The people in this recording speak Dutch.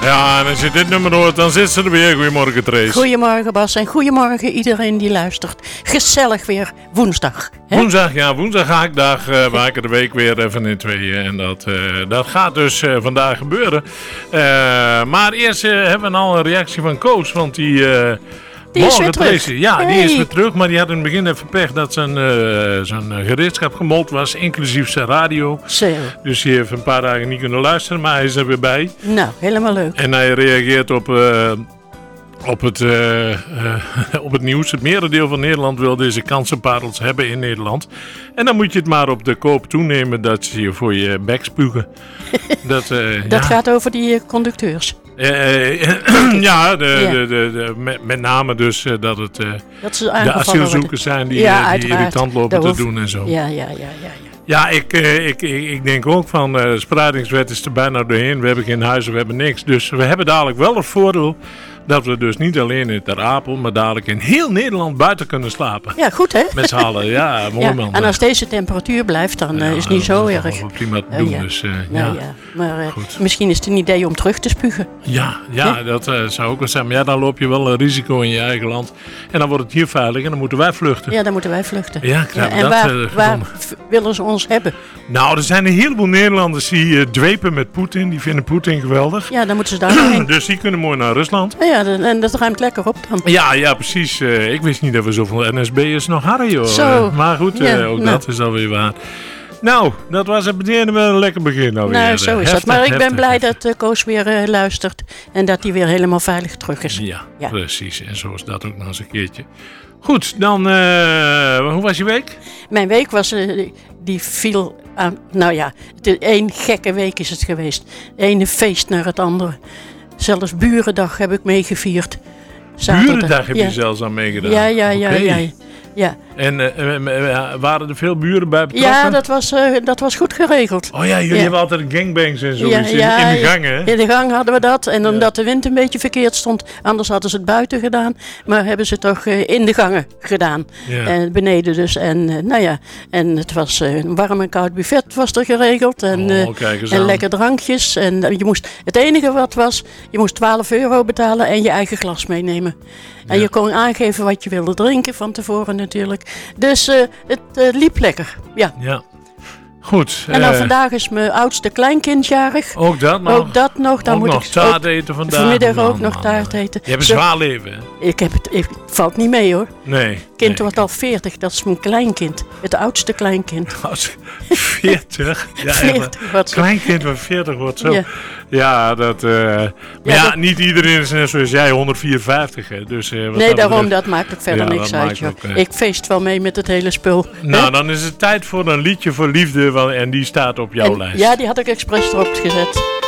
Ja, en als je dit nummer hoort, dan zit ze er weer. Goedemorgen, Trace. Goedemorgen, Bas. En goedemorgen iedereen die luistert. Gezellig weer woensdag. Hè? Woensdag haakdag. We haken de week weer even in tweeën. En dat gaat dus vandaag gebeuren. Maar eerst hebben we al een reactie van Koos. Want die is weer terug. Ja, die is weer terug. Maar die had in het begin even pech dat zijn gereedschap gemold was. Inclusief zijn radio. Zo. Dus hij heeft een paar dagen niet kunnen luisteren. Maar hij is er weer bij. Nou, helemaal leuk. En hij reageert op het nieuws. Het merendeel van Nederland wil deze kansenparels hebben in Nederland. En dan moet je het maar op de koop toenemen dat ze je voor je bek spugen. Dat gaat over die conducteurs. Met name dus dat het de asielzoekers zijn die irritant lopen te doen en zo. Ja, ik denk ook van de spreidingswet is er bijna doorheen. We hebben geen huizen, we hebben niks. Dus we hebben dadelijk wel het voordeel dat we dus niet alleen in Ter Apel, maar dadelijk in heel Nederland buiten kunnen slapen. Ja, goed hè? Met z'n allen, ja, mooi man. En als deze temperatuur blijft, dan is het niet zo erg. Dat is prima te doen, dus Maar misschien is het een idee om terug te spugen. Ja, dat zou ook wel zijn. Maar ja, dan loop je wel een risico in je eigen land. En dan wordt het hier veilig en dan moeten wij vluchten. Ja, dan moeten wij vluchten. En waar willen ze ons hebben? Nou, er zijn een heleboel Nederlanders die dwepen met Poetin. Die vinden Poetin geweldig. Ja, dan moeten ze daar heen. Dus die kunnen mooi naar Rusland. Ja, en dat ruimt lekker op dan. Ja, precies. Ik wist niet dat we zoveel NSB'ers nog hadden, joh. Zo. Maar goed, dat is alweer waar. Nou, dat was het meteen wel een lekker begin alweer. Nou, zo is dat. Maar ik ben blij dat Koos weer luistert en dat hij weer helemaal veilig terug is. Ja, precies. En zo is dat ook nog eens een keertje. Goed, dan, hoe was je week? Mijn week was, die viel aan, één gekke week is het geweest. De ene feest naar het andere. Zelfs Burendag heb ik meegevierd. Burendag heb je zelfs aan meegedaan? Ja. En waren er veel buren bij betrokken? Ja, dat was goed geregeld. Oh ja, jullie hebben altijd gangbangs en zo in de gang, hè? In de gang hadden we dat. En omdat de wind een beetje verkeerd stond, anders hadden ze het buiten gedaan. Maar hebben ze het toch in de gangen gedaan. Ja. Beneden dus. En en het was een warm en koud buffet was er geregeld. En lekker drankjes. En het enige wat was, je moest €12 betalen en je eigen glas meenemen. En je kon aangeven wat je wilde drinken van tevoren natuurlijk. Dus het liep lekker. Ja. Goed. En dan vandaag is mijn oudste kleinkind jarig. Ook dat nog? Ook dat nog. Dan moet nog ik taart eten vandaag. Vanmiddag ook nog taart eten. Je hebt een zwaar leven, hè? Het valt niet mee, hoor. Nee. Kind wordt al 40. Dat is mijn kleinkind. Het oudste kleinkind. 40? Ja, 40 kleinkind van 40 wordt zo. Ja, niet iedereen is net zoals jij 154. Hè. Dus, dat maakt ook verder niks uit. Ik feest wel mee met het hele spul. Nou, dan is het tijd voor een liedje voor liefde en die staat op jouw lijst. Ja, die had ik expres erop gezet.